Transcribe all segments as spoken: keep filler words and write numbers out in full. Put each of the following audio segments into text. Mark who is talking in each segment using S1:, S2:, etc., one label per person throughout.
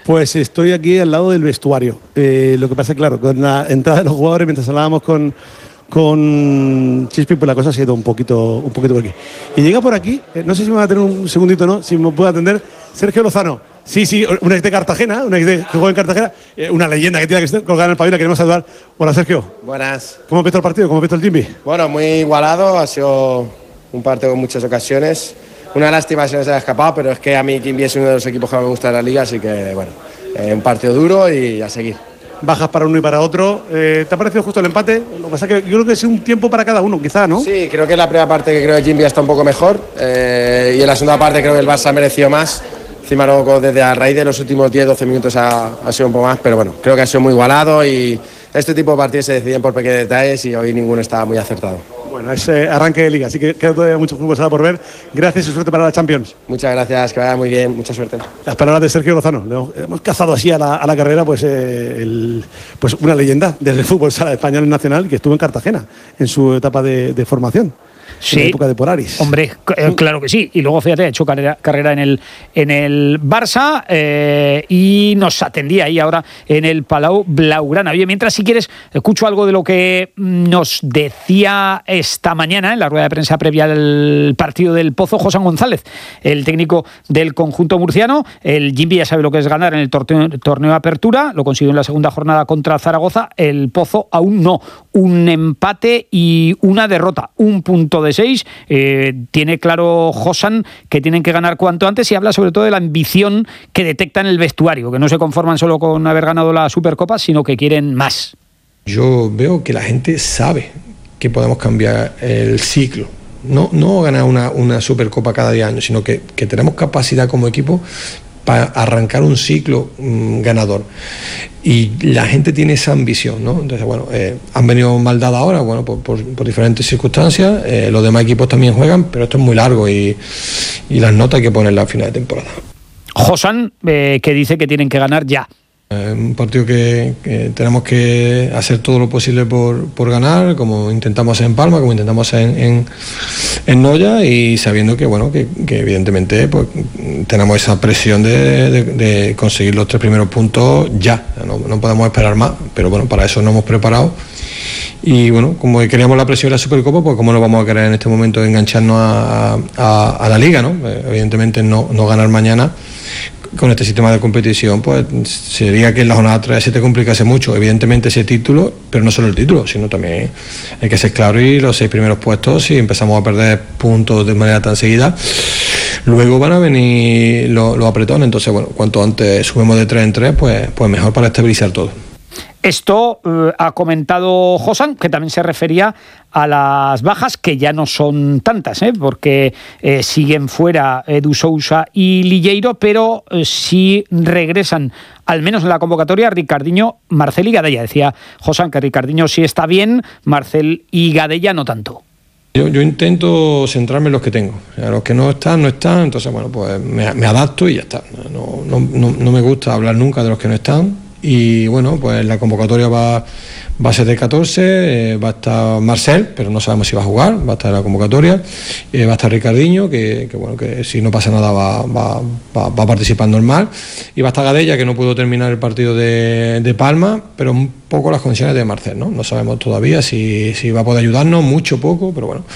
S1: Pues estoy aquí al lado del vestuario. Eh, lo que pasa es, claro, con la entrada de los jugadores, mientras hablábamos con, con Chispi, pues la cosa ha sido un poquito, un poquito por aquí. Y llega por aquí, eh, no sé si me va a tener un segundito o no, si me puede atender, Sergio Lozano. Sí, sí, un ex de Cartagena, un ex de, que juega en Cartagena, eh, una leyenda que tiene que colgar en el pabellón, la queremos saludar. Hola, Sergio.
S2: Buenas.
S1: ¿Cómo has visto el partido? ¿Cómo has visto el Jimby?
S2: Bueno, muy igualado, ha sido un partido con muchas ocasiones. Una lástima si no se ha escapado, pero es que a mí Jimby es uno de los equipos que más me gusta de la liga, así que bueno, eh, un partido duro y a seguir.
S1: Bajas para uno y para otro. Eh, ¿Te ha parecido justo el empate? Lo que pasa es que yo creo que es un tiempo para cada uno, quizá, ¿no?
S2: Sí, creo que en la primera parte que creo que Jimby está un poco mejor eh, y en la segunda parte creo que el Barça ha merecido más. Encima luego desde a raíz de los últimos diez doce minutos ha, ha sido un poco más, pero bueno, creo que ha sido muy igualado y este tipo de partidos se deciden por pequeños detalles y hoy ninguno estaba muy acertado.
S1: Bueno, es eh, arranque de liga, así que queda todavía mucho fútbol por ver. Gracias y suerte para la Champions.
S2: Muchas gracias, que vaya muy bien, mucha suerte.
S1: Las palabras de Sergio Lozano. Hemos, hemos cazado así a la, a la carrera pues, eh, el, pues una leyenda del fútbol sala español nacional que estuvo en Cartagena en su etapa de, de formación.
S3: Sí,
S1: en la época de Polaris.
S3: Hombre, claro que sí. Y luego, fíjate, ha hecho carrera, carrera en el en el Barça eh, y nos atendía ahí ahora en el Palau Blaugrana. Oye, mientras, si quieres, escucho algo de lo que nos decía esta mañana en la rueda de prensa previa del partido del Pozo, José González, el técnico del conjunto murciano. El Jimby ya sabe lo que es ganar en el torneo, torneo de apertura, lo consiguió en la segunda jornada contra Zaragoza. El Pozo aún no. Un empate y una derrota, un punto de seis. Eh, tiene claro Josan que tienen que ganar cuanto antes y habla sobre todo de la ambición que detecta en el vestuario, que no se conforman solo con haber ganado la Supercopa, sino que quieren más.
S4: Yo veo que la gente sabe que podemos cambiar el ciclo. No, no ganar una, una Supercopa cada diez años, sino que, que tenemos capacidad como equipo para arrancar un ciclo mmm, ganador. Y la gente tiene esa ambición, ¿no? Entonces, bueno, eh, han venido mal dadas ahora, bueno, por, por, por diferentes circunstancias. Eh, los demás equipos también juegan, pero esto es muy largo y, y las notas hay que ponerlas a final de temporada.
S3: Josan, eh, que dice que tienen que ganar ya.
S4: Eh, un partido que, que tenemos que hacer todo lo posible por, por ganar, como intentamos hacer en Palma, como intentamos hacer en, en, en Noya, y sabiendo que, bueno, que, que evidentemente pues, tenemos esa presión de, de, de conseguir los tres primeros puntos ya. No, no podemos esperar más, pero bueno, para eso nos hemos preparado. Y bueno, como queríamos la presión de la Supercopa, pues cómo no vamos a querer en este momento engancharnos a, a, a la Liga, ¿no? Eh, evidentemente no, no ganar mañana con este sistema de competición, pues sería que en la jornada tres se te complicase mucho, evidentemente ese título, pero no solo el título, sino también hay que ser claro y los seis primeros puestos, si empezamos a perder puntos de manera tan seguida, luego van a venir los, los apretones. Entonces, bueno, cuanto antes subimos de tres en tres, pues, pues mejor para estabilizar todo.
S3: Esto eh, ha comentado Josan, que también se refería a las bajas, que ya no son tantas, ¿eh? porque eh, siguen fuera Edu Sousa y Lilleiro, pero eh, sí regresan, al menos en la convocatoria, Ricardinho, Marcel y Gadella. Decía Josan que Ricardinho sí está bien, Marcel y Gadella no tanto.
S4: Yo, yo intento centrarme en los que tengo. A los que no están, no están, entonces bueno, pues me, me adapto y ya está. No, no, no, no me gusta hablar nunca de los que no están. Y bueno, pues la convocatoria va, va a ser de catorce, eh, va a estar Marcel, pero no sabemos si va a jugar, va a estar en la convocatoria, eh, va a estar Ricardinho, que, que bueno, que si no pasa nada va, va, va, va a participar normal, y va a estar Gadella, que no pudo terminar el partido de, de Palma, pero un poco las condiciones de Marcel, ¿no? No sabemos todavía si, si va a poder ayudarnos, mucho, poco, pero bueno.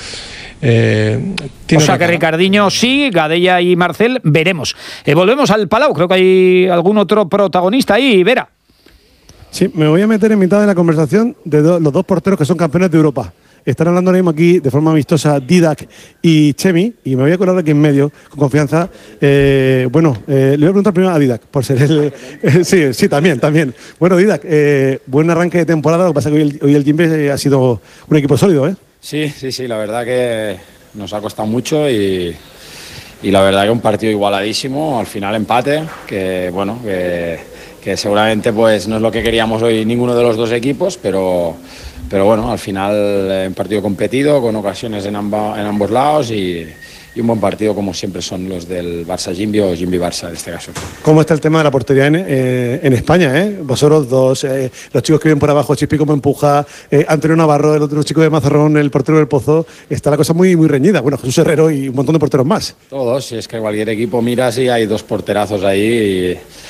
S4: Eh,
S3: o sea que Ricardinho sí, Gadella y Marcel veremos. Eh, volvemos al Palau, creo que hay algún otro protagonista ahí, Vera.
S1: Sí, me voy a meter en mitad de la conversación de do, los dos porteros que son campeones de Europa. Están hablando ahora mismo aquí de forma amistosa Didac y Chemi, y me voy a colar aquí en medio con confianza. Eh, bueno, eh, le voy a preguntar primero a Didac, por ser el... Eh, sí, sí, también, también. Bueno, Didac, eh, buen arranque de temporada, lo que pasa es que hoy el, hoy el Jimby ha sido un equipo sólido, ¿eh?
S5: Sí, sí, sí, la verdad que nos ha costado mucho y, y la verdad que un partido igualadísimo, al final empate, que bueno, que... que seguramente pues no es lo que queríamos hoy ninguno de los dos equipos, pero, pero bueno, al final un partido competido, con ocasiones en, amba, en ambos lados y, y un buen partido como siempre son los del Barça-Jimby o Jimby-Barça en este caso.
S1: ¿Cómo está el tema de la portería en, eh, en España? Eh? Vosotros dos, eh, los chicos que vienen por abajo, Chispi como empuja, eh, Antonio Navarro, el otro chico de Mazarrón, el portero del Pozo, está la cosa muy, muy reñida. Bueno, Jesús Herrero y un montón de porteros más.
S5: Todos, si es que cualquier equipo mira si hay dos porterazos ahí y